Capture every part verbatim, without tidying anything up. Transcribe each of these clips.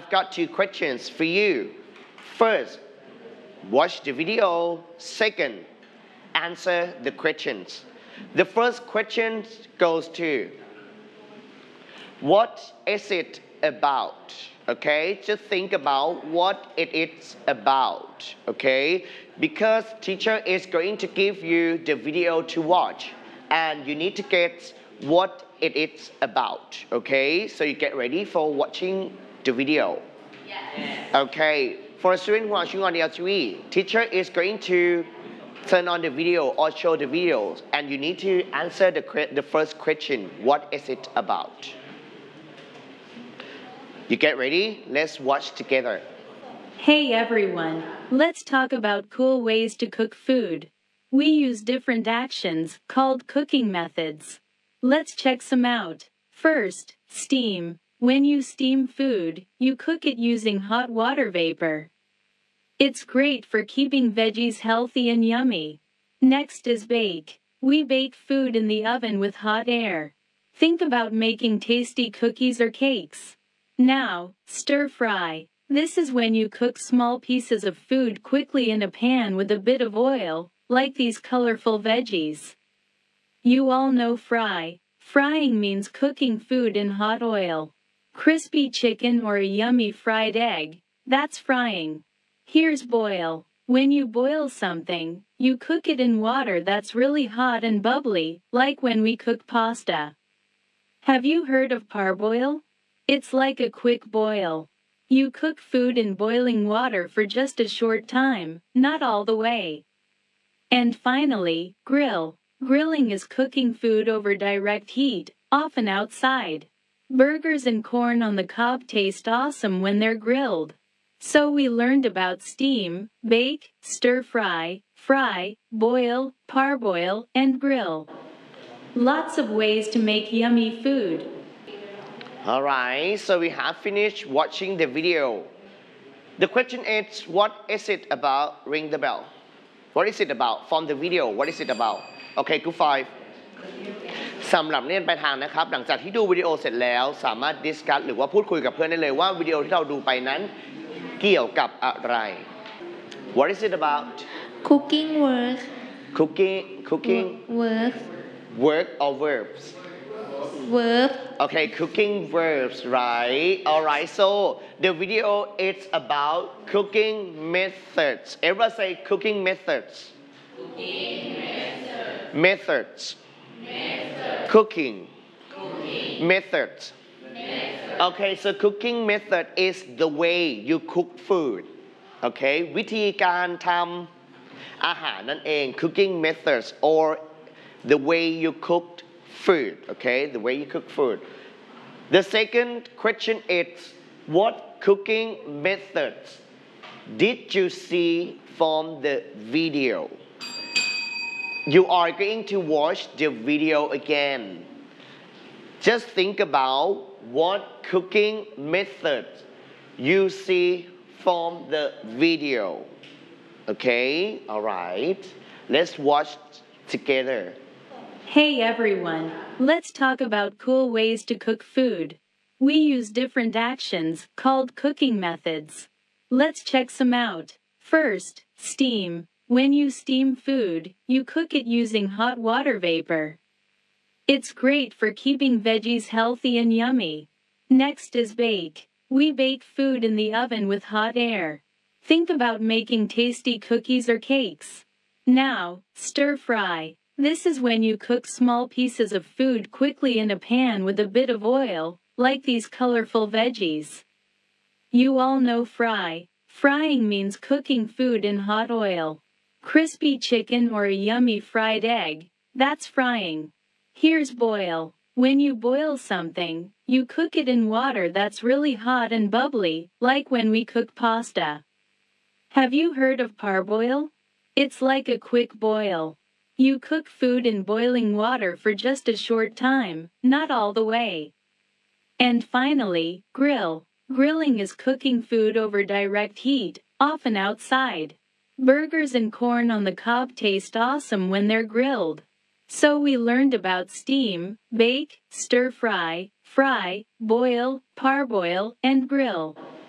I've got two questions for you. First, watch the video. Second, answer the questions. The first question goes to, what is it about? Okay, just think about what it is about. Okay, because teacher is going to give you the video to watch, and you need to get what it is about. Okay, so you get ready for watching the video. Yes. Okay, for a student watching on the L T V, teacher is going to turn on the video or show the videos, and you need to answer the the first question. What is it about? You get ready? Let's watch together. Hey everyone, let's talk about cool ways to cook food. We use different actions called cooking methods. Let's check some out. First, steam. When you steam food, you cook it using hot water vapor. It's great for keeping veggies healthy and yummy. Next is bake. We bake food in the oven with hot air. Think about making tasty cookies or cakes. Now, stir fry. This is when you cook small pieces of food quickly in a pan with a bit of oil, like these colorful veggies. You all know fry. Frying means cooking food in hot oil. Crispy chicken or a yummy fried egg, that's frying. Here's boil. When you boil something, you cook it in water that's really hot and bubbly, like when we cook pasta. Have you heard of parboil? It's like a quick boil. You cook food in boiling water for just a short time, not all the way. And finally, grill. Grilling is cooking food over direct heat, often outside. Burgers and corn on the cob taste awesome when they're grilled. So we learned about steam, bake, stir fry, fry, boil, parboil, and grill. Lots of ways to make yummy food. Alright, so we have finished watching the video. The question is, what is it about? Ring the bell. What is it about? From the video, what is it about? Okay, group five. สำหรับเรียนปลายทางนะครับหลังจากที่ดูวิดีโอเสร็จแล้วสามารถดิสคัสหรือว่าพูดคุยกับเพื่อนได้เลยว่าวิดีโอที่เราดูไปนั้นเกี่ยวกับอะไร What is it about? Cooking work. Cooking, cooking. Work. Work or verbs? Verb. Okay, cooking verbs, right? Alright, so the video is about cooking methods. Everyone say cooking methods. Cooking methods. Methods. Methods. Cooking. Cooking. Methods. Methods. Okay, so cooking method is the way you cook food. Okay, วิธีการทำอาหารนั่นเอง cooking methods or the way you cooked food. Okay, the way you cook food. The second question is, what cooking methods did you see from the video? You are going to watch the video again. Just think about what cooking methods you see from the video. Okay, alright. Let's watch together. Hey everyone, let's talk about cool ways to cook food. We use different actions called cooking methods. Let's check some out. First, steam. When you steam food, you cook it using hot water vapor. It's great for keeping veggies healthy and yummy. Next is bake. We bake food in the oven with hot air. Think about making tasty cookies or cakes. Now, stir fry. This is when you cook small pieces of food quickly in a pan with a bit of oil, like these colorful veggies. You all know fry. Frying means cooking food in hot oil. Crispy chicken or a yummy fried egg, that's frying. Here's boil. When you boil something, you cook it in water that's really hot and bubbly, like when we cook pasta. Have you heard of parboil? It's like a quick boil. You cook food in boiling water for just a short time, not all the way. And finally, grill. Grilling is cooking food over direct heat, often outside. Burgers and corn on the cob taste awesome when they're grilled. So we learned about steam, bake, stir fry, fry, boil, parboil, and grill.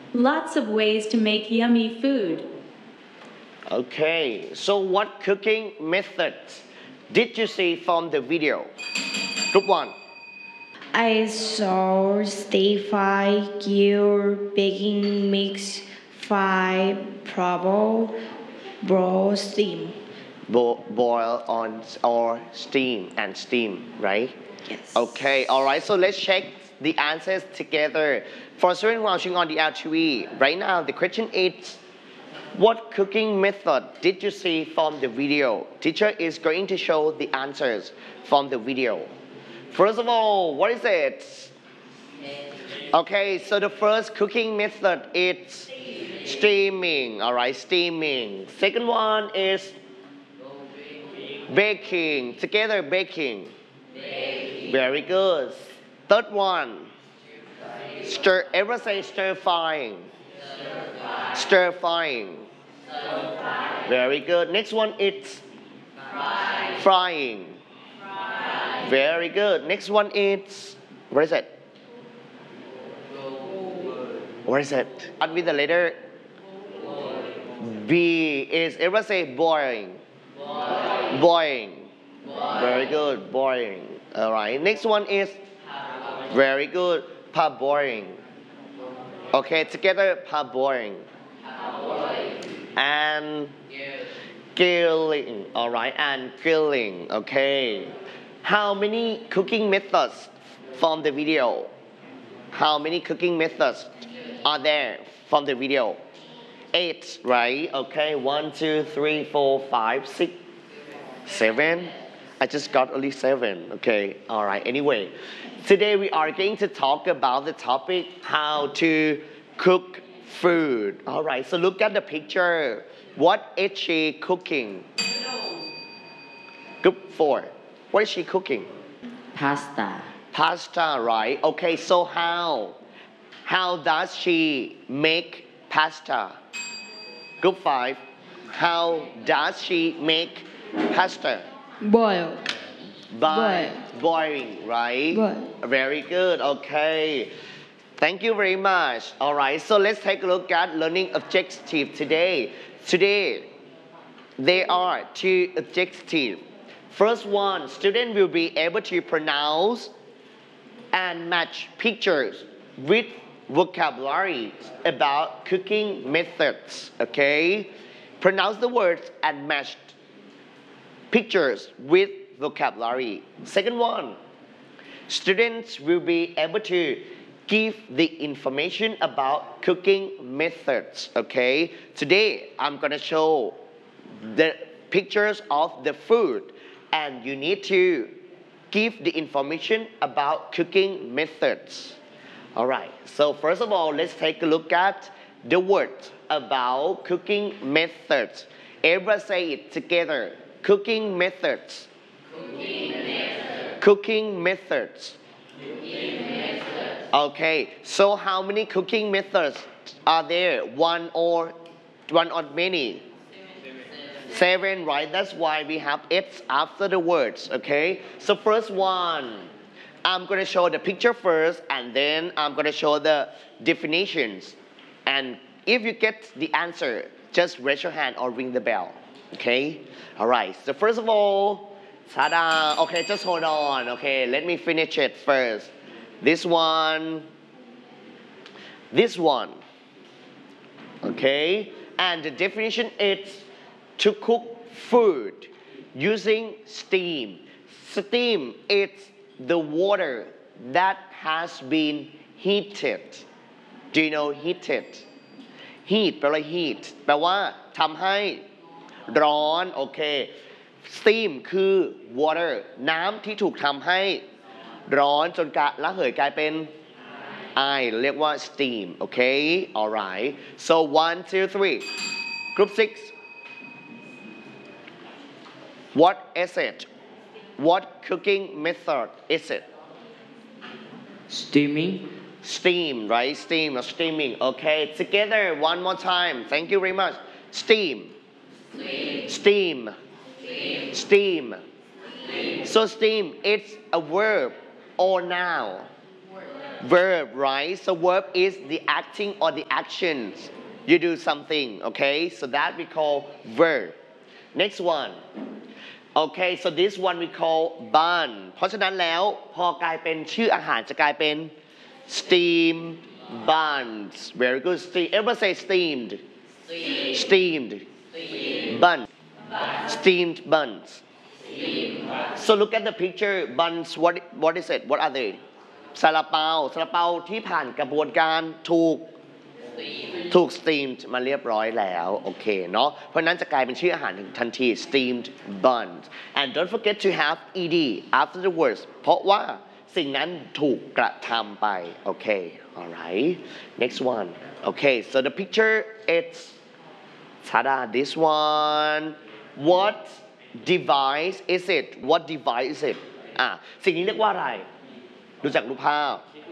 Lots of ways to make yummy food. Okay, so what cooking methods did you see from the video? Group one. I saw stir fry, grill, baking mix, fry, bubble, broil, steam. Bo- boil on or steam and steam, right? Yes. Okay, all right. So let's check the answers together. For students watching on the L T V, right now the question is, what cooking method did you see from the video? Teacher is going to show the answers from the video. First of all, what is it? Okay, so the first cooking method is steaming. All right, steaming. Second one is baking. Together, baking. Very good. Third one, stir. Everyone say stir frying. Stir frying. Very good. Next one is frying. Very good. Next one is, what is it? What is it? Start with the letter B. Is everyone say boiling? Boiling. Very good. Boiling. All right. Next one is very good. Parboiling. Okay, together parboiling. And grilling. All right, and grilling. Okay. How many cooking methods from the video? How many cooking methods are there from the video? Eight, right? Okay, one, two, three, four, five, six, seven. I just got only seven. Okay, all right. Anyway, today we are going to talk about the topic how to cook food. All right, so look at the picture. What is she cooking? Group four. What is she cooking? Pasta. Pasta, right? Okay, so how? How does she make pasta? Group five. How does she make pasta? Boil. By boiling, right? Boil. Very good. Okay. Thank you very much. All right. So let's take a look at learning objective today. Today, there are two objectives. First one, student will be able to pronounce and match pictures with vocabulary about cooking methods. Okay? Pronounce the words and match pictures with vocabulary. Second one, students will be able to give the information about cooking methods. Okay? Today, I'm going to show the pictures of the food, and you need to give the information about cooking methods. All right, so first of all, let's take a look at the words about cooking methods. Everybody say it together. Cooking methods. Cooking methods. Cooking methods. Cooking methods. Okay, so how many cooking methods are there? One or one or many? Seven, right? That's why we have X after the words, okay? So first one, I'm going to show the picture first, and then I'm going to show the definitions. And if you get the answer, just raise your hand or ring the bell, okay? All right, so first of all, ta-da! Okay, just hold on, okay? Let me finish it first. This one, this one, okay? And the definition is to cook food using steam. Steam is the water that has been heated. Do you know heated? Heat แปลว่า heat แปลว่าทำให้ร้อนโอเค steam คือ water น้ำที่ถูกทำให้ร้อนจนกะระเหยกลายเป็นไอเรียกว่า steam โอเค alright so one two three group six what is it what cooking method is it Steaming. steam right steam or steaming okay together one more time thank you very much steam steam steam, steam. steam. So steam it's a verb or noun verb, right? So verb is the acting or the actions. You do something, okay? So that we call verb. Next one. Okay, so this one we call bun เพราะฉะนั้นแล้วพอกลายเป็นชื่ออาหารจะกลายเป็น steam buns very good steam everyone say steamed steamed bun steamed buns so look at the picture buns what what is it what are they ซาลาเปาซาลาเปาที่ผ่านกระบวนการถูกถูก steamed มาเรียบร้อยแล้วโอเคเนาะเพราะนั้นจะกลายเป็นชื่ออาหารทันที steamed buns and don't forget to have ed after the words เพราะว่าสิ่งนั้นถูกกระทำไปโอเค alright next one okay so the picture it's tada this one what device is it what device is it อ่ะสิ่งนี้เรียกว่าอะไรดูจากรูปภาพ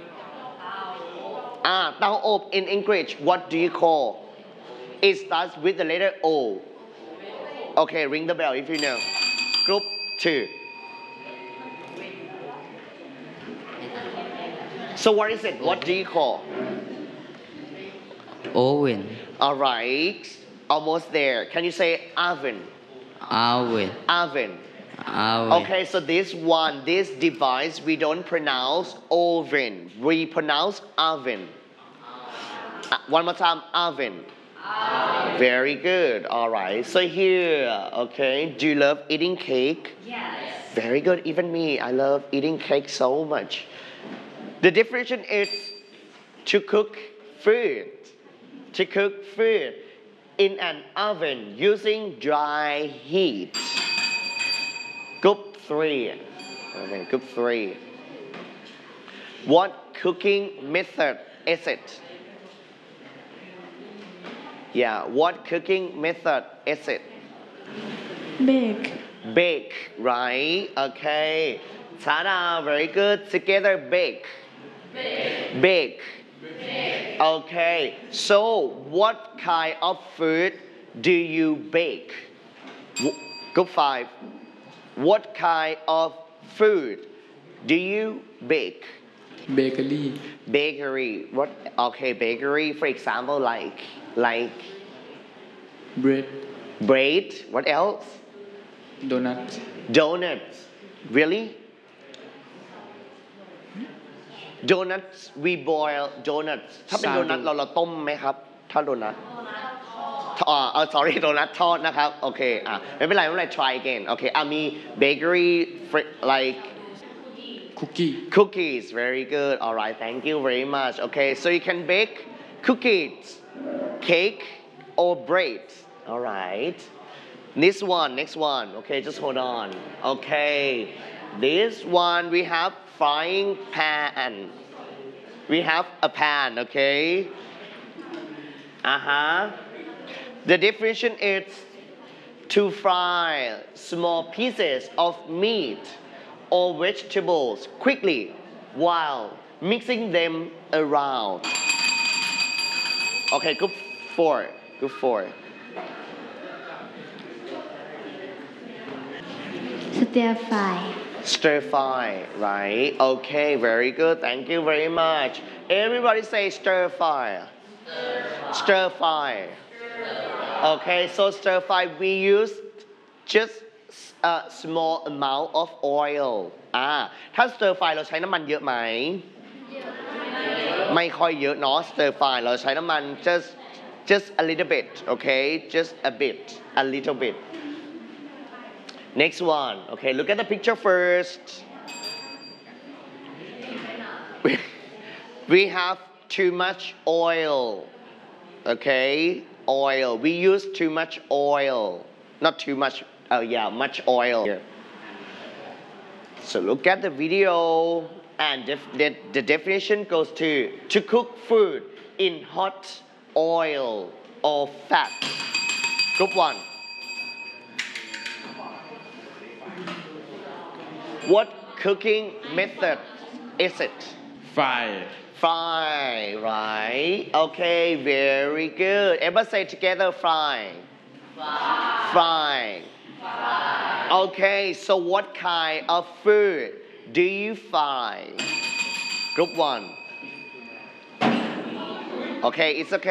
อ่าเตาอบ in English what do you call it starts with the letter O okay ring the bell if you know group two so what is it what do you call Oven. alright almost there can you say oven Oven. oven Oven. okay so this one this device we don't pronounce oven we pronounce oven uh, one more time oven very good all right so here okay do you love eating cake yes very good even me I love eating cake so much the definition is to cook food to cook food in an oven using dry heat group three okay group three what cooking method is it yeah what cooking method is it Bake. bake right okay tada very good together bake bake, bake. okay so what kind of food do you bake group five what kind of food do you bake Bakery. bakery what okay bakery for example like like Bread. bread what else Donuts. donuts really donuts we boil donuts ถ้าเป็นโดนัทเราเราต้มไหมครับถ้าโดนัทอ๋อเออ sorry โดนัททอดนะครับโอเคอ่ะไม่เป็นไรไม่เป็นไร try again โอเคอ่ะมี bakery like Cookie. cookies very good all right thank you very much okay so you can bake cookies cake or bread all right this one next one okay just hold on okay this one we have frying pan we have a pan okay uh-huh the definition is to fry small pieces of meat or vegetables quickly while mixing them around okay group four group four Stir fry. stir fry right okay very good thank you very much everybody say stir fry stir fry okay so stir fry we use just a small amount of oil อ่าถ้า stir fry เราใช้น้ำมันเยอะไหมไม่ค่อยเยอะเนาะ stir fry เราใช้น้ำมัน just just a little bit okay just a bit a little bit next one okay look at the picture first we, we have too much oil okay oil we use too much oil not too much oh yeah much oil here so look at the video and def- the, the definition goes to to cook food in hot oil or fat group one what cooking method is it Fry. fry right okay very good everybody say together fry fry okay so what kind of food do you fry group one Okay, it's okay.